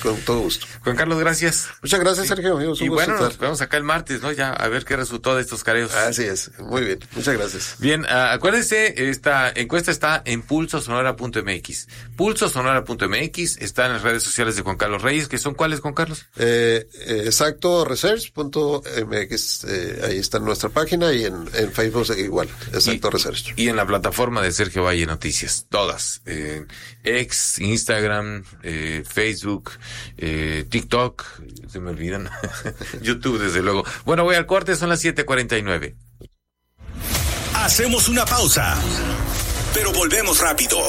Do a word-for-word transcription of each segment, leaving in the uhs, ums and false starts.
con todo gusto. Juan Carlos, gracias. Muchas gracias, Sergio. Amigos, y bueno, nos vemos acá el martes, ¿no? Ya a ver qué resultó de estos careos. Así es. Muy bien. Muchas gracias. Bien, uh, acuérdense, esta encuesta está en pulso sonora punto m x. pulso sonora punto m x está en las redes sociales de Juan Carlos Reyes, que son ¿cuáles, Juan Carlos? Eh, eh, exacto research punto m x, eh, ahí está en nuestra página y en, en Facebook igual, Exacto y, Research. Y en la plataforma de Sergio Valle Noticias, todas. Eh, X, Instagram, eh, Facebook, eh, TikTok, se me olvidan, YouTube desde luego. Bueno, voy al corte, son las siete cuarenta y nueve. Hacemos una pausa, pero volvemos rápido.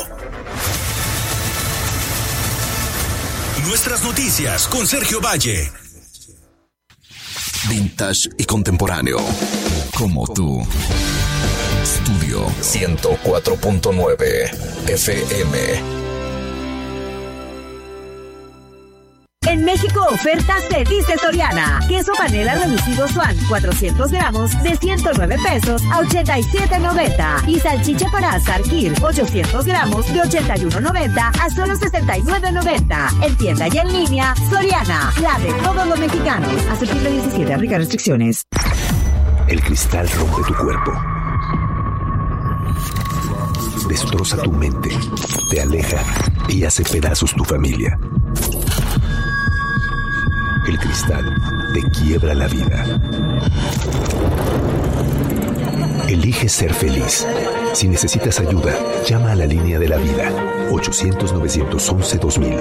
Nuestras noticias con Sergio Valle. Vintage y contemporáneo, como tú. Estudio ciento cuatro punto nueve F M. En México, ofertas te dice Soriana. Queso panela reducido Swan, cuatrocientos gramos, de ciento nueve pesos a ochenta y siete noventa. Y salchicha para asar Kir, ochocientos gramos, de ochenta y uno noventa a solo sesenta y nueve noventa. En tienda y en línea, Soriana, la de todos los mexicanos. Hasta el siglo diecisiete, aplica restricciones. El cristal rompe tu cuerpo. Destroza tu mente, te aleja y hace pedazos tu familia. El cristal te quiebra la vida. Elige ser feliz. Si necesitas ayuda, llama a la línea de la vida. ochocientos, novecientos once, dos mil.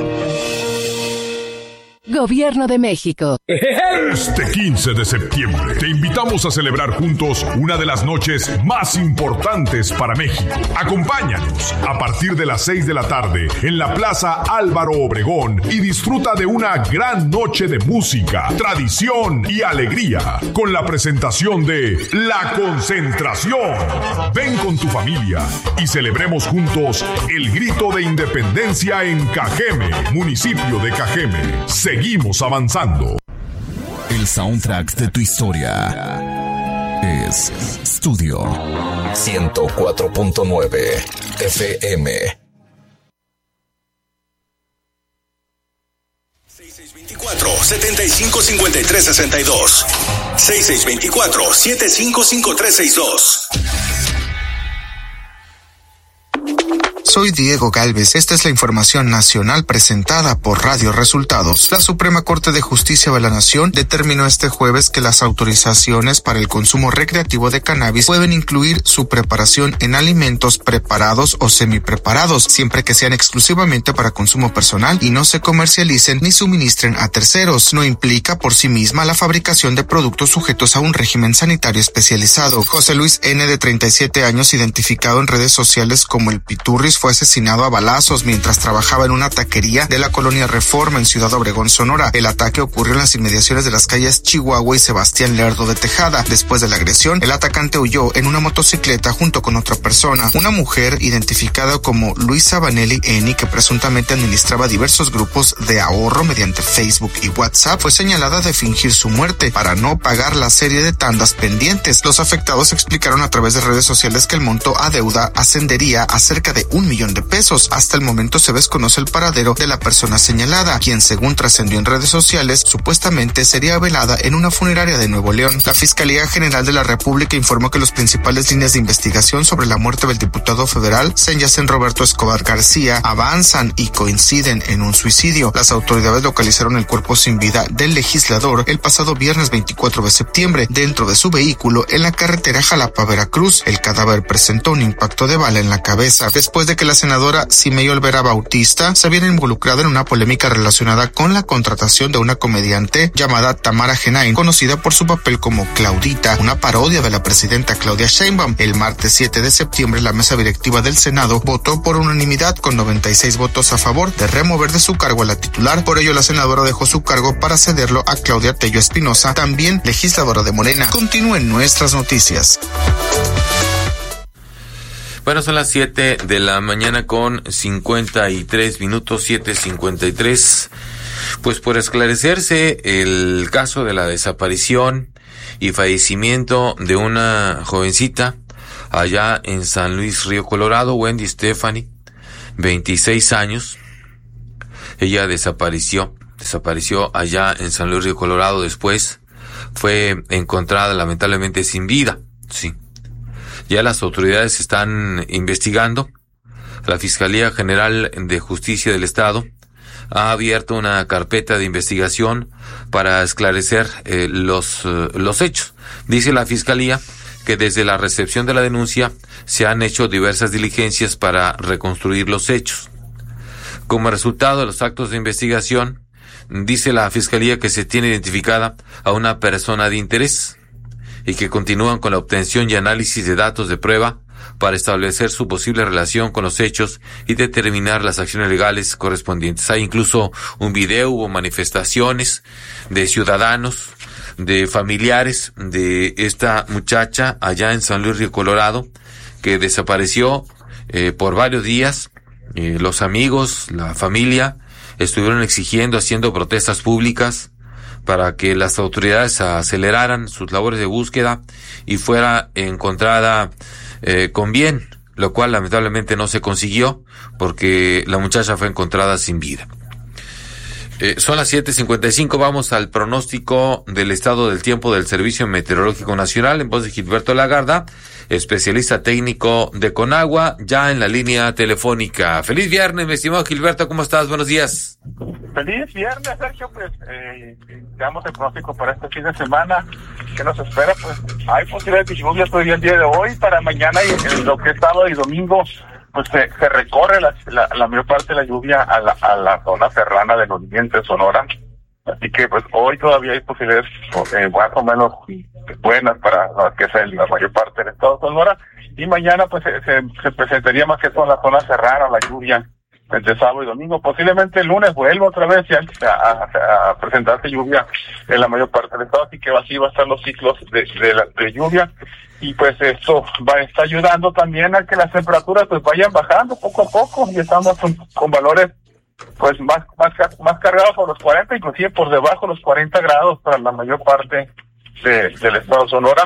Gobierno de México. Este quince de septiembre te invitamos a celebrar juntos una de las noches más importantes para México. Acompáñanos a partir de las seis de la tarde en la Plaza Álvaro Obregón y disfruta de una gran noche de música, tradición y alegría con la presentación de La Concentración. Ven con tu familia y celebremos juntos el grito de independencia en Cajeme, municipio de Cajeme. Seguimos avanzando. El soundtrack de tu historia es Estudio ciento cuatro punto nueve F M. seis seis dos cuatro, siete cinco cinco tres seis dos. seis seis dos cuatro, siete cinco cinco tres seis dos. Soy Diego Gálvez. Esta es la información nacional presentada por Radio Resultados. La Suprema Corte de Justicia de la Nación determinó este jueves que las autorizaciones para el consumo recreativo de cannabis pueden incluir su preparación en alimentos preparados o semipreparados, siempre que sean exclusivamente para consumo personal y no se comercialicen ni suministren a terceros. No implica por sí misma la fabricación de productos sujetos a un régimen sanitario especializado. José Luis N., de treinta y siete años, identificado en redes sociales como el Piturris, fue asesinado a balazos mientras trabajaba en una taquería de la colonia Reforma en Ciudad Obregón, Sonora. El ataque ocurrió en las inmediaciones de las calles Chihuahua y Sebastián Lerdo de Tejada. Después de la agresión, el atacante huyó en una motocicleta junto con otra persona. Una mujer identificada como Luisa Vanelli Eni, que presuntamente administraba diversos grupos de ahorro mediante Facebook y WhatsApp, fue señalada de fingir su muerte para no pagar la serie de tandas pendientes. Los afectados explicaron a través de redes sociales que el monto a deuda ascendería a cerca de un millón de pesos. Hasta el momento se desconoce el paradero de la persona señalada, quien, según trascendió en redes sociales, supuestamente sería velada en una funeraria de Nuevo León. La Fiscalía General de la República informó que las principales líneas de investigación sobre la muerte del diputado federal Senyacen Roberto Escobar García avanzan y coinciden en un suicidio. Las autoridades localizaron el cuerpo sin vida del legislador el pasado viernes veinticuatro de septiembre dentro de su vehículo en la carretera Jalapa-Veracruz. El cadáver presentó un impacto de bala en la cabeza. Después de que la senadora Simei Olvera Bautista se viera involucrada en una polémica relacionada con la contratación de una comediante llamada Tamara Genain, conocida por su papel como Claudita, una parodia de la presidenta Claudia Sheinbaum. El martes siete de septiembre, la mesa directiva del Senado votó por unanimidad con noventa y seis votos a favor de remover de su cargo a la titular. Por ello, la senadora dejó su cargo para cederlo a Claudia Tello Espinosa, también legisladora de Morena. Continúen nuestras noticias. Bueno, son las siete de la mañana con cincuenta y tres minutos, siete cincuenta y tres. Pues por esclarecerse el caso de la desaparición y fallecimiento de una jovencita allá en San Luis Río Colorado, Wendy Stephanie, veintiséis años. Ella desapareció desapareció allá en San Luis Río Colorado. Después fue encontrada lamentablemente sin vida. Sí. Ya las autoridades están investigando. La Fiscalía General de Justicia del Estado ha abierto una carpeta de investigación para esclarecer eh, los, eh, los hechos. Dice la Fiscalía que desde la recepción de la denuncia se han hecho diversas diligencias para reconstruir los hechos. Como resultado de los actos de investigación, dice la Fiscalía que se tiene identificada a una persona de interés y que continúan con la obtención y análisis de datos de prueba para establecer su posible relación con los hechos y determinar las acciones legales correspondientes. Hay incluso un video, hubo manifestaciones de ciudadanos, de familiares de esta muchacha allá en San Luis Río Colorado, que desapareció eh, por varios días. Eh, los amigos, la familia, estuvieron exigiendo, haciendo protestas públicas para que las autoridades aceleraran sus labores de búsqueda y fuera encontrada eh, con bien, lo cual lamentablemente no se consiguió porque la muchacha fue encontrada sin vida. Eh, son las siete cincuenta y cinco, vamos al pronóstico del estado del tiempo del Servicio Meteorológico Nacional en voz de Gilberto Lagarda, especialista técnico de Conagua, ya en la línea telefónica. Feliz viernes, mi estimado Gilberto, ¿cómo estás? Buenos días. Feliz viernes, Sergio, pues eh, damos el pronóstico para este fin de semana. ¿Qué nos espera? Pues hay posibilidades de lluvia todavía el día de hoy, para mañana y en lo que es sábado y domingo, pues se, se recorre la, la, la mayor parte de la lluvia a la, a la zona serrana del oriente de Sonora. Así que pues hoy todavía hay posibilidades eh, más o menos buenas para lo que es la mayor parte del estado de Sonora. Y mañana pues se, se, se presentaría más que todo en la zona serrana la lluvia entre sábado y domingo. Posiblemente el lunes vuelva otra vez ya a, a, a presentarse lluvia en la mayor parte del estado. Así que así va a estar los ciclos de, de, la, de lluvia. Y pues esto va está ayudando también a que las temperaturas pues vayan bajando poco a poco. Y estamos con, con valores pues más más más cargados por los cuarenta, inclusive por debajo de los cuarenta grados para la mayor parte de, del estado de Sonora.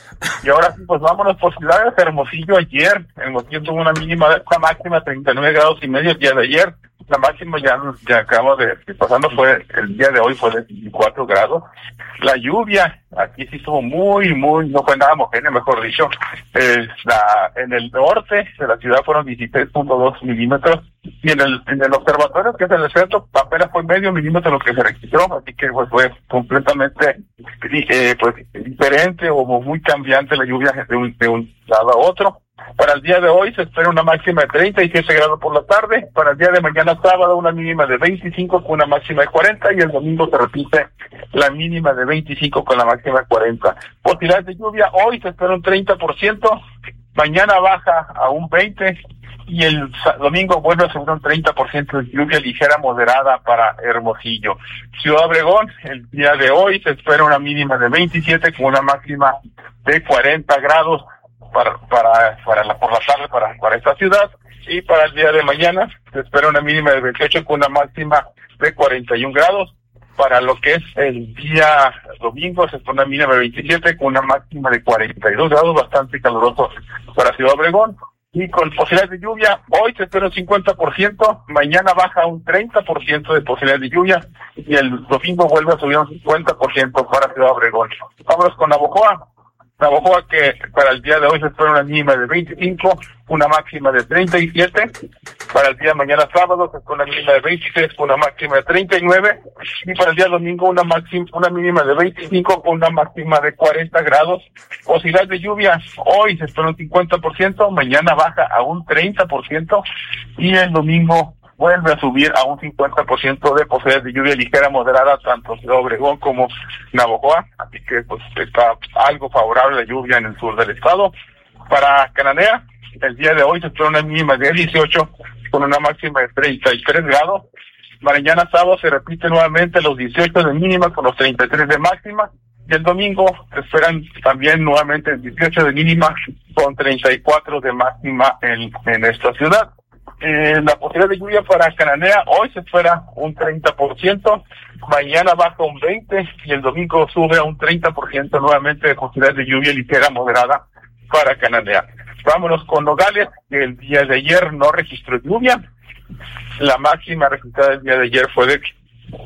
Y ahora sí, pues vámonos por ciudades. Hermosillo ayer, Hermosillo tuvo una mínima, una máxima de treinta y nueve grados y medio el día de ayer. La máxima ya, ya acabamos de, de pasando fue, el día de hoy fue de veinticuatro grados. La lluvia, aquí sí estuvo muy, muy, no fue nada homogénea, mejor dicho. Eh, la, en el norte de la ciudad fueron dieciséis punto dos milímetros. Y en el, en el observatorio, que es el centro, apenas fue medio milímetro lo que se registró, así que pues fue completamente eh, pues diferente o muy cambiante la lluvia de un, de un lado a otro. Para el día de hoy se espera una máxima de treinta y siete grados por la tarde. Para el día de mañana sábado una mínima de veinticinco con una máxima de cuarenta, y el domingo se repite la mínima de veinticinco con la máxima de cuarenta. Posibilidades de lluvia, hoy se espera un treinta por ciento, mañana baja a un veinte por ciento y el domingo vuelve a subir un treinta por ciento de lluvia ligera moderada para Hermosillo. Ciudad Obregón, el día de hoy se espera una mínima de veintisiete con una máxima de cuarenta grados para para para la por la tarde para para esta ciudad, y para el día de mañana se espera una mínima de veintiocho con una máxima de cuarenta y un grados. Para lo que es el día domingo se espera una mínima de veintisiete con una máxima de cuarenta y dos grados, bastante caluroso para Ciudad Obregón. Y con posibilidades de lluvia, hoy se espera un cincuenta por ciento, mañana baja un treinta por ciento de posibilidades de lluvia, y el domingo vuelve a subir un cincuenta por ciento para Ciudad Obregón. Vámonos con Navojoa. Navojoa, que para el día de hoy se espera una mínima de veinticinco, una máxima de treinta y siete. Para el día de mañana sábado se espera una mínima de veintiséis con una máxima de treinta y nueve. Y para el día domingo una máxima, una mínima de veinticinco con una máxima de cuarenta grados. Posibilidad de lluvia, hoy se espera un cincuenta por ciento, mañana baja a un treinta por ciento y el domingo vuelve a subir a un cincuenta por ciento de posibilidades de lluvia ligera moderada, tanto Ciudad Obregón como Navojoa. Así que pues está algo favorable la lluvia en el sur del estado. Para Cananea, el día de hoy se espera una mínima de dieciocho con una máxima de treinta y tres grados. Mañana sábado se repite nuevamente los dieciocho de mínima con los treinta y tres de máxima. Y el domingo se esperan también nuevamente dieciocho de mínima con treinta y cuatro de máxima en, en esta ciudad. Eh, la posibilidad de lluvia para Cananea hoy se espera un treinta por ciento, mañana baja un veinte por ciento y el domingo sube a un treinta por ciento nuevamente de posibilidad de lluvia ligera moderada para Cananea. Vámonos con Nogales, que el día de ayer no registró lluvia. La máxima registrada el día de ayer fue de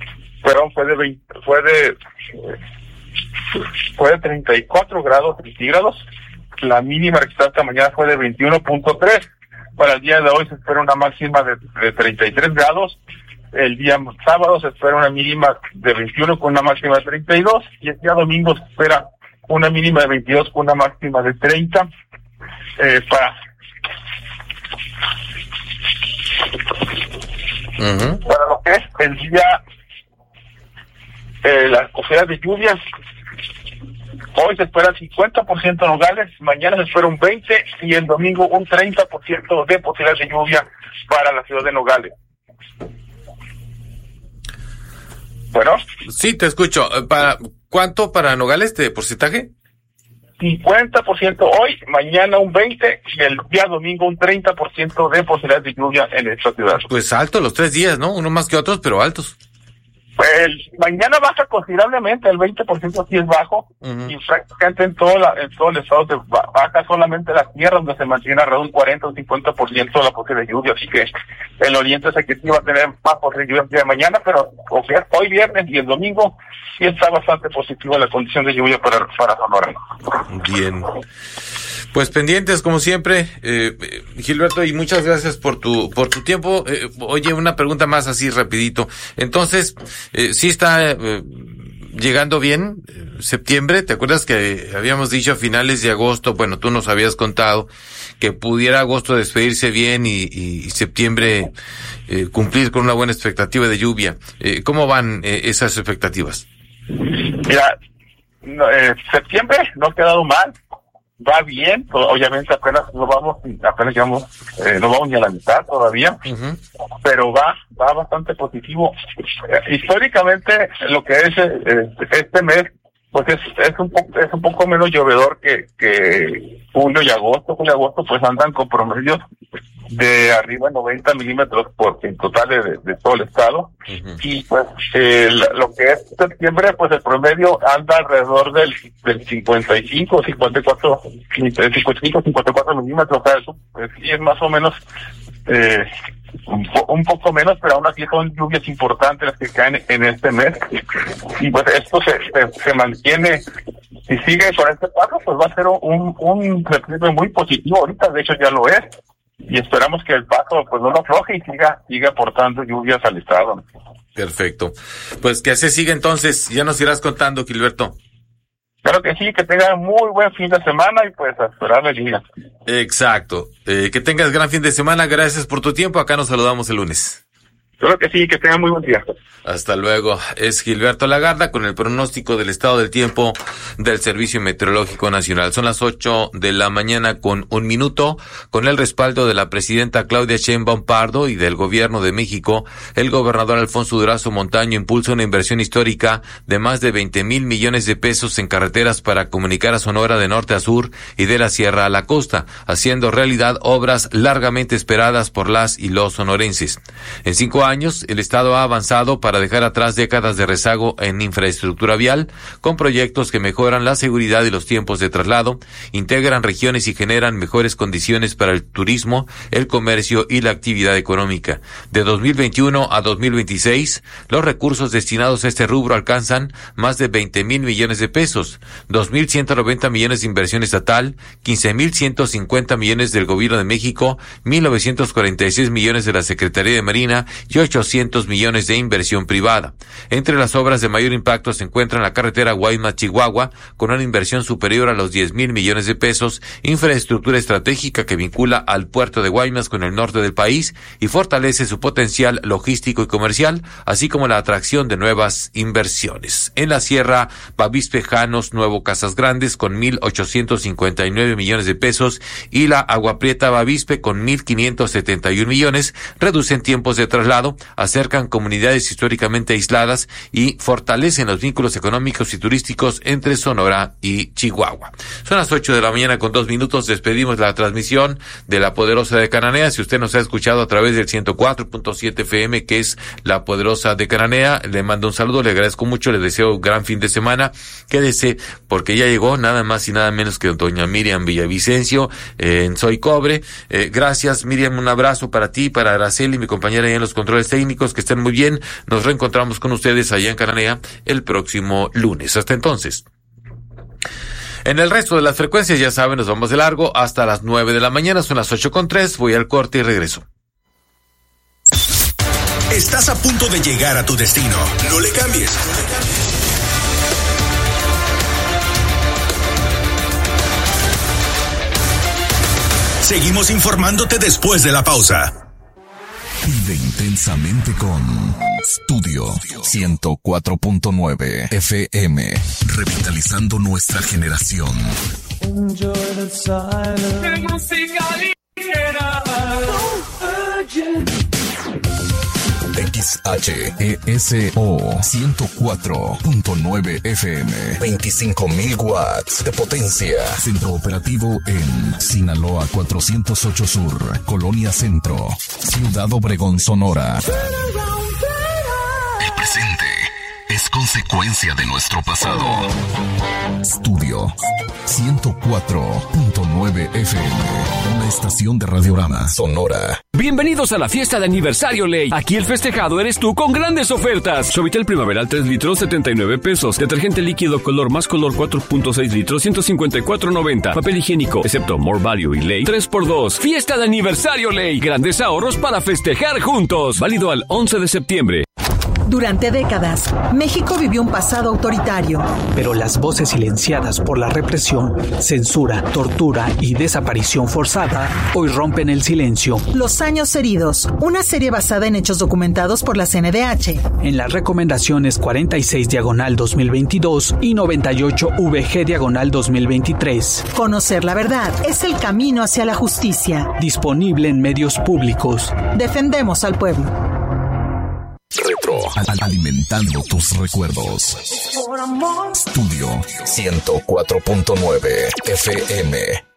perdón, fue de veinte, fue de fue de treinta y cuatro grados centígrados. La mínima registrada esta mañana fue de veintiuno punto tres. Para el día de hoy se espera una máxima de, de treinta y tres grados. El día sábado se espera una mínima de veintiuno con una máxima de treinta y dos. Y el día domingo se espera una mínima de veintidós con una máxima de treinta. Eh, para uh-huh. para lo que es el día, eh, las posibilidades de lluvias, hoy se espera cincuenta por ciento Nogales, mañana se espera un veinte por ciento y el domingo un treinta por ciento de posibilidades de lluvia para la ciudad de Nogales. Bueno. Sí, te escucho. ¿Para cuánto para Nogales de porcentaje? cincuenta por ciento hoy, mañana un veinte por ciento y el día domingo un treinta por ciento de posibilidades de lluvia en esta ciudad. Pues alto los tres días, ¿no? Uno más que otros, pero altos. Pues mañana baja considerablemente, el veinte por ciento sí es bajo, uh-huh. y prácticamente en todo, la, en todo el estado se baja solamente la tierra, donde se mantiene alrededor de un cuarenta o cincuenta por ciento la posibilidad de lluvia, así que el oriente es el que sí va a tener más posibilidad de lluvia el día de mañana, pero o sea, hoy viernes y el domingo sí está bastante positiva la condición de lluvia para, para Sonora. Bien. Pues pendientes como siempre, eh, Gilberto, y muchas gracias por tu por tu tiempo. Eh, oye, una pregunta más así rapidito. Entonces, eh, sí está eh, llegando bien eh, septiembre. ¿Te acuerdas que habíamos dicho a finales de agosto? Bueno, tú nos habías contado que pudiera agosto despedirse bien y, y, y septiembre eh, cumplir con una buena expectativa de lluvia. Eh, ¿Cómo van eh, esas expectativas? Mira, no, eh, septiembre no ha quedado mal. Va bien, obviamente apenas no vamos, apenas llegamos, eh, no vamos ni a la mitad todavía, uh-huh. pero va, va bastante positivo. Eh, históricamente lo que es eh, este mes, pues es, es un poco, es un poco menos llovedor que, que julio y agosto. Julio y agosto pues andan con promedios de arriba de noventa milímetros por en total de, de, de todo el estado. Uh-huh. Y pues eh, lo que es septiembre, pues el promedio anda alrededor del, del cincuenta y cinco, cincuenta y cuatro, cincuenta y cinco, cincuenta y cuatro milímetros. O sea, eso pues, sí es más o menos eh, un, po- un poco menos, pero aún así son lluvias importantes las que caen en este mes. Y pues esto se, se, se mantiene. Si sigue con este paso, pues va a ser un, un repliegue muy positivo. Ahorita, de hecho, ya lo es. Y esperamos que el paso pues no lo afloje y siga, siga aportando lluvias al estado. Perfecto. Pues que así siga entonces. Ya nos irás contando, Gilberto. Claro que sí, que tengan muy buen fin de semana y pues a esperar la liga. Exacto. Eh, que tengas gran fin de semana. Gracias por tu tiempo. Acá nos saludamos el lunes. Claro que sí, que tengan muy buen día. Hasta luego. Es Gilberto Lagarda con el pronóstico del estado del tiempo del Servicio Meteorológico Nacional. Son las ocho de la mañana con un minuto. Con el respaldo de la presidenta Claudia Sheinbaum Pardo y del Gobierno de México, el gobernador Alfonso Durazo Montaño impulsa una inversión histórica de más de veinte mil millones de pesos en carreteras para comunicar a Sonora de norte a sur y de la sierra a la costa, haciendo realidad obras largamente esperadas por las y los sonorenses. En cinco años, el Estado ha avanzado para dejar atrás décadas de rezago en infraestructura vial, con proyectos que mejoran la seguridad y los tiempos de traslado, integran regiones y generan mejores condiciones para el turismo, el comercio y la actividad económica. De dos mil veintiuno a dos mil veintiséis, los recursos destinados a este rubro alcanzan más de veinte mil millones de pesos, dos mil ciento noventa millones de inversión estatal, quince mil ciento cincuenta millones del Gobierno de México, mil novecientos cuarenta y seis millones de la Secretaría de Marina y ochocientos millones de inversión privada. Entre las obras de mayor impacto se encuentran la carretera Guaymas-Chihuahua, con una inversión superior a los diez mil millones de pesos, infraestructura estratégica que vincula al puerto de Guaymas con el norte del país y fortalece su potencial logístico y comercial, así como la atracción de nuevas inversiones. En la sierra, Bavispe-Janos, Nuevo Casas Grandes, con mil ochocientos cincuenta y nueve millones de pesos, y la Agua Prieta Bavispe, con mil quinientos setenta y un millones, reducen tiempos de traslado, acercan comunidades históricamente aisladas y fortalecen los vínculos económicos y turísticos entre Sonora y Chihuahua. Son las ocho de la mañana con dos minutos. Despedimos la transmisión de La Poderosa de Cananea. Si usted nos ha escuchado a través del ciento cuatro punto siete F M, que es La Poderosa de Cananea, le mando un saludo, le agradezco mucho, le deseo un gran fin de semana. Quédese porque ya llegó nada más y nada menos que doña Miriam Villavicencio eh, en Soy Cobre. Eh, gracias, Miriam, un abrazo para ti, para Araceli, mi compañera ahí en los controles controles técnicos, que estén muy bien. Nos reencontramos con ustedes allá en Cananea el próximo lunes. Hasta entonces. En el resto de las frecuencias, ya saben, nos vamos de largo hasta las nueve de la mañana, son las ocho con tres, voy al corte y regreso. Estás a punto de llegar a tu destino. No le cambies. No le cambies. Seguimos informándote después de la pausa. Vive intensamente con Studio ciento cuatro punto nueve F M, revitalizando nuestra generación. X H E S O ciento cuatro punto nueve F M, veinticinco mil watts de potencia. Centro operativo en Sinaloa cuatrocientos ocho Sur, Colonia Centro, Ciudad Obregón, Sonora. El presente es consecuencia de nuestro pasado. Studio ciento cuatro punto nueve F M, una estación de Radiorama Sonora. Bienvenidos a la fiesta de aniversario Ley. Aquí el festejado eres tú con grandes ofertas. Suavitel Primaveral tres litros, setenta y nueve pesos. Detergente líquido color más color cuatro punto seis litros, ciento cincuenta y cuatro noventa. Papel higiénico, excepto More Value y Ley, tres por dos. Fiesta de aniversario Ley. Grandes ahorros para festejar juntos. Válido al once de septiembre. Durante décadas, México vivió un pasado autoritario. Pero las voces silenciadas por la represión, censura, tortura y desaparición forzada hoy rompen el silencio. Los años heridos, una serie basada en hechos documentados por la C N D H. En las recomendaciones cuarenta y seis diagonal dos mil veintidós y noventa y ocho V G diagonal dos mil veintitrés. Conocer la verdad es el camino hacia la justicia. Disponible en medios públicos. Defendemos al pueblo. Retro, alimentando tus recuerdos. Studio ciento cuatro punto nueve F M.